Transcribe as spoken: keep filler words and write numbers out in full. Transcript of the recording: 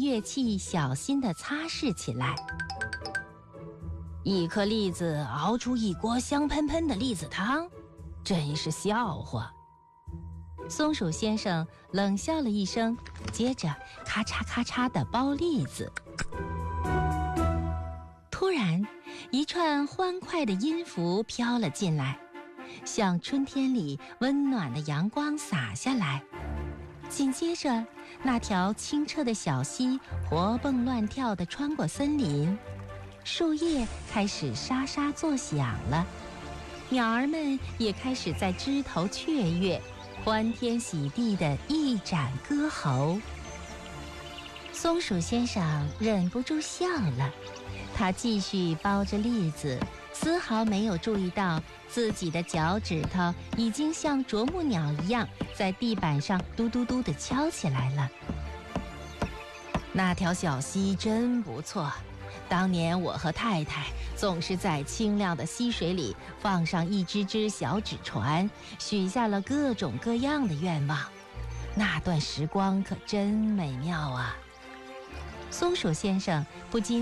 乐器小心地擦拭起来。一颗栗子熬出一锅香喷喷的栗子汤，真是笑话。松鼠先生冷笑了一声，接着咔嚓咔嚓地剥栗子。突然，一串欢快的音符飘了进来，像春天里温暖的阳光洒下来。紧接着，那条清澈的小溪活蹦乱跳地穿过森林，树叶开始沙沙作响了，鸟儿们也开始在枝头雀跃，欢天喜地地一展歌喉。松鼠先生忍不住笑了，他继续剥着栗子，丝毫没有注意到自己的脚趾头已经像啄木鸟一样在地板上嘟嘟嘟地敲起来了。那条小溪真不错，当年我和太太总是在清亮的溪水里放上一只只小纸船，许下了各种各样的愿望，那段时光可真美妙啊。松鼠先生不禁